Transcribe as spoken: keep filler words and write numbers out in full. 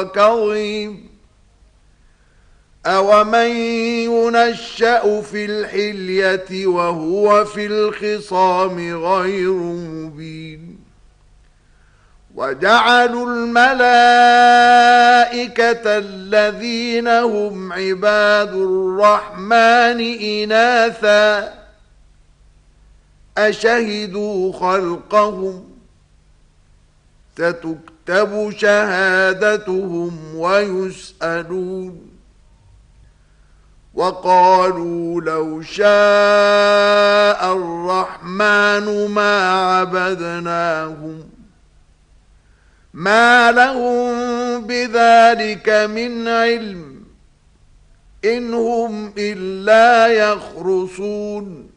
كظيم أومن ينشأ في الحلية وهو في الخصام غير مبين وجعلوا الملائكة الذين هم عباد الرحمن إناثا أشهدوا خلقهم ستكتب شهادتهم ويسألون وقالوا لو شاء الرحمن ما عبدناهم ما لهم بذلك من علم إن هم إلا يخرصون